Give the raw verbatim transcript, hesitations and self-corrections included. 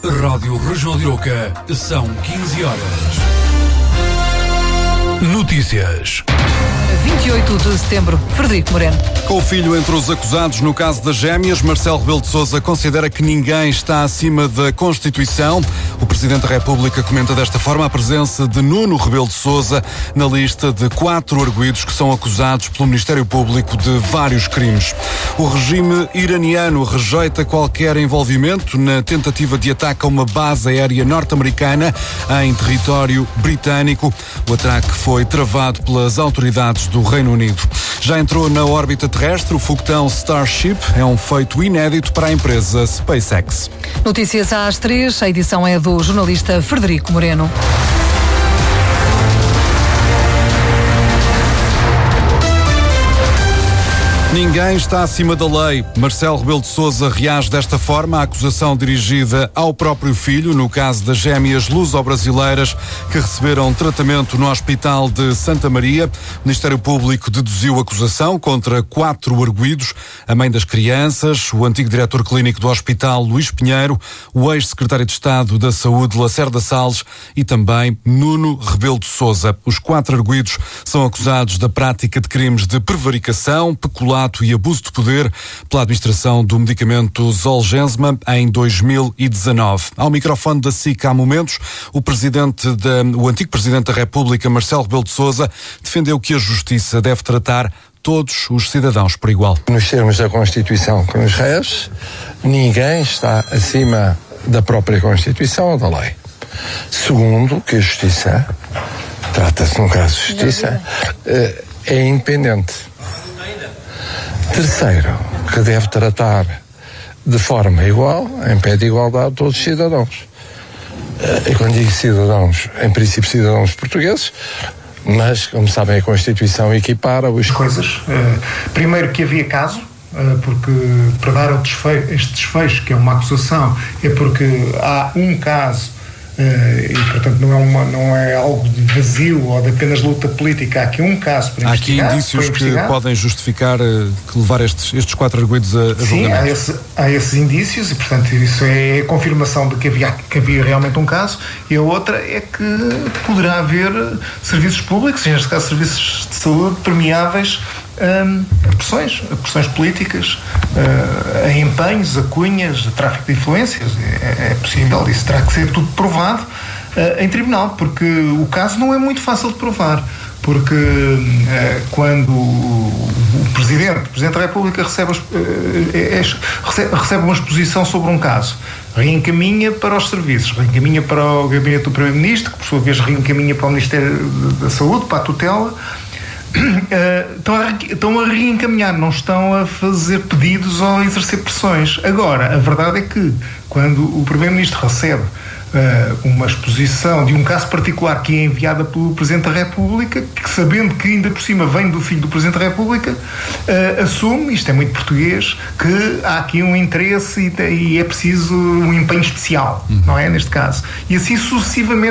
Rádio Regional de Aroca, são quinze horas. Notícias. vinte e oito de setembro, Frederico Moreno. Com o filho entre os acusados no caso das gêmeas, Marcelo Rebelo de Sousa considera que ninguém está acima da Constituição. O Presidente da República comenta desta forma a presença de Nuno Rebelo de Sousa na lista de quatro arguidos que são acusados pelo Ministério Público de vários crimes. O regime iraniano rejeita qualquer envolvimento na tentativa de ataque a uma base aérea norte-americana em território britânico. O ataque foi travado pelas autoridades do Reino Unido. Já entrou na órbita terrestre o foguetão Starship, é um feito inédito para a empresa SpaceX. Notícias às três, a edição é do jornalista Frederico Moreno. Ninguém está acima da lei. Marcelo Rebelo de Sousa reage desta forma à acusação dirigida ao próprio filho, no caso das gêmeas luso-brasileiras que receberam tratamento no Hospital de Santa Maria. O Ministério Público deduziu acusação contra quatro arguidos: a mãe das crianças, o antigo diretor clínico do hospital, Luís Pinheiro, o ex-secretário de Estado da Saúde, Lacerda Salles, e também Nuno Rebelo de Sousa. Os quatro arguidos são acusados da prática de crimes de prevaricação, peculato e abuso de poder pela administração do medicamento Zolgensma em dois mil e dezanove. Ao microfone da S I C há momentos, o, presidente da, o antigo Presidente da República, Marcelo Rebelo de Sousa, defendeu que a Justiça deve tratar todos os cidadãos por igual. Nos termos da Constituição que nos rege, ninguém está acima da própria Constituição ou da lei. Segundo, que a Justiça, trata-se de um caso de Justiça, é independente. Terceiro, que deve tratar de forma igual, em pé de igualdade, todos os cidadãos. E quando digo cidadãos, em princípio cidadãos portugueses, mas, como sabem, a Constituição equipara os... coisas. Primeiro, que havia caso, porque para dar o desfecho, este desfecho, que é uma acusação, é porque há um caso. Uh, e portanto não é, uma, não é algo de vazio ou de apenas luta política. Há aqui um caso para há investigar. Há aqui indícios que podem justificar uh, que levar estes, estes quatro arguidos a, a julgamento. Sim, há, esse, há esses indícios e portanto isso é a confirmação de que havia, que havia realmente um caso. E a outra é que poderá haver serviços públicos, neste caso serviços de saúde, permeáveis Um, a pressões, a pressões políticas, uh, a empenhos, a cunhas, a tráfico de influências. É, é possível, isso terá que ser tudo provado uh, em tribunal, porque o caso não é muito fácil de provar, porque uh, quando o, o Presidente, o Presidente da República recebe, uh, é, recebe, recebe uma exposição sobre um caso, reencaminha para os serviços, reencaminha para o gabinete do Primeiro-Ministro, que por sua vez reencaminha para o Ministério da Saúde, para a tutela. Uh, estão, a, estão a reencaminhar, não estão a fazer pedidos ou a exercer pressões. Agora, a verdade é que quando o Primeiro-Ministro recebe uh, uma exposição de um caso particular que é enviada pelo Presidente da República, que, sabendo que ainda por cima vem do filho do Presidente da República, uh, assume, isto é muito português, que há aqui um interesse e, e é preciso um empenho especial, uhum. não é? Neste caso. E assim sucessivamente.